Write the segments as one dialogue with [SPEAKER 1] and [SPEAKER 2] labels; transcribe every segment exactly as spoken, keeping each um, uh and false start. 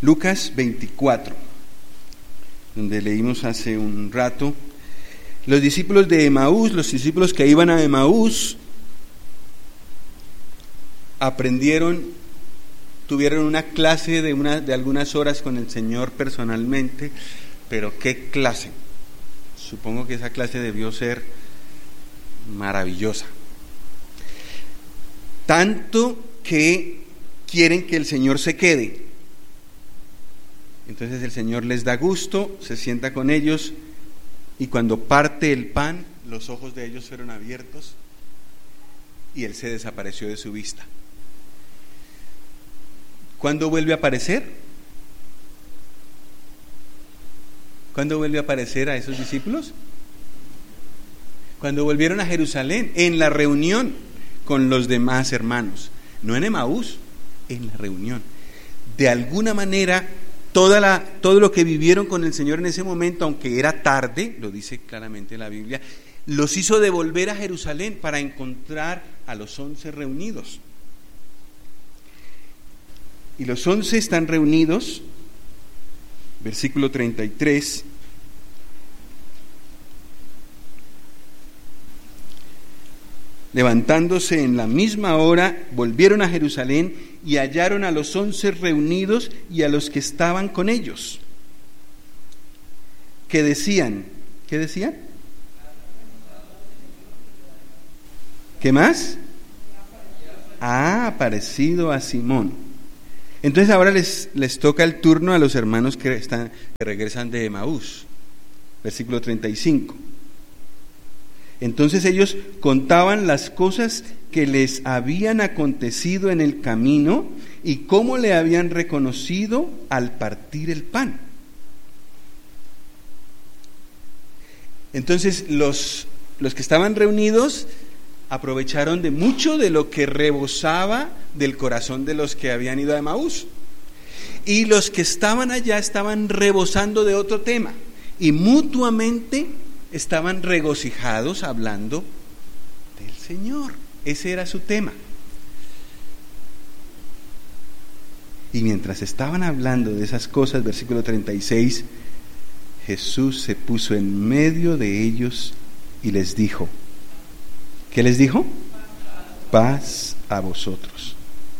[SPEAKER 1] Lucas veinticuatro, donde leímos hace un rato. Los discípulos de Emaús, los discípulos que iban a Emaús, aprendieron, tuvieron una clase de, una, de algunas horas con el Señor personalmente, pero ¿qué clase? Supongo que esa clase debió ser maravillosa. Tanto que quieren que el Señor se quede. Entonces el Señor les da gusto, se sienta con ellos, y cuando parte el pan, los ojos de ellos fueron abiertos y Él se desapareció de su vista. ¿Cuándo vuelve a aparecer? ¿Cuándo vuelve a aparecer a esos discípulos? Cuando volvieron a Jerusalén, en la reunión con los demás hermanos, no en Emaús, en la reunión. De alguna manera, toda la, todo lo que vivieron con el Señor en ese momento, aunque era tarde, lo dice claramente la Biblia, los hizo devolver a Jerusalén para encontrar a los once reunidos. Y los once están reunidos, versículo treinta y tres. Levantándose en la misma hora, volvieron a Jerusalén y hallaron a los once reunidos y a los que estaban con ellos. ¿Qué decían? ¿Qué decían? ¿Qué más? Ha aparecido a Simón. Entonces ahora les, les toca el turno a los hermanos que, están, que regresan de Emaús. Versículo treinta y cinco. Entonces ellos contaban las cosas que les habían acontecido en el camino y cómo le habían reconocido al partir el pan. Entonces los, los que estaban reunidos aprovecharon de mucho de lo que rebosaba del corazón de los que habían ido a Emaús. Y los que estaban allá estaban rebosando de otro tema y mutuamente estaban regocijados hablando del Señor. Ese era su tema. Y mientras estaban hablando de esas cosas, versículo treinta y seis, Jesús se puso en medio de ellos y les dijo, ¿qué les dijo? Paz a vosotros.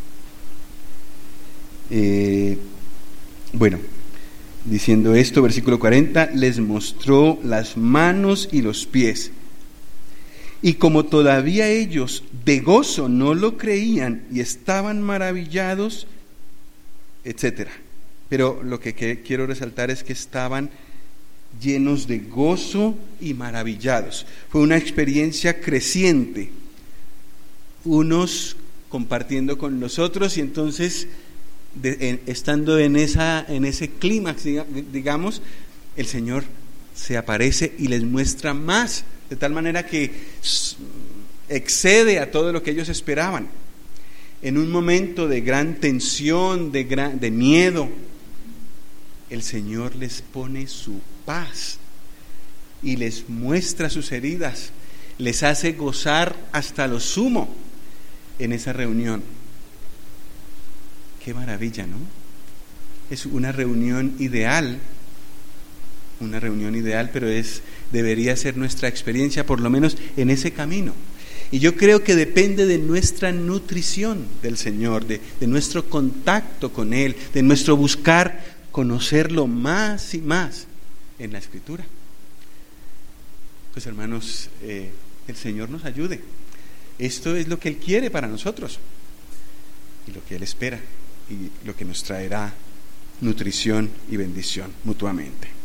[SPEAKER 1] Eh, bueno, diciendo esto, versículo cuarenta, les mostró las manos y los pies. Y como todavía ellos de gozo no lo creían y estaban maravillados, etcétera. Pero lo que, que quiero resaltar es que estaban llenos de gozo y maravillados. Fue una experiencia creciente, unos compartiendo con los otros y entonces de, en, estando en, esa, en ese clímax, digamos, el Señor se aparece y les muestra más, de tal manera que excede a todo lo que ellos esperaban. En un momento de gran tensión, de, gran, de miedo, el Señor les pone su paz y les muestra sus heridas, les hace gozar hasta lo sumo en esa reunión. Qué maravilla, ¿no? Es una reunión ideal, una reunión ideal, pero es debería ser nuestra experiencia, por lo menos en ese camino. Y yo creo que depende de nuestra nutrición del Señor, de, de nuestro contacto con Él, de nuestro buscar conocerlo más y más en la Escritura. Pues hermanos, eh, el Señor nos ayude. Esto es lo que Él quiere para nosotros y lo que Él espera y lo que nos traerá nutrición y bendición mutuamente.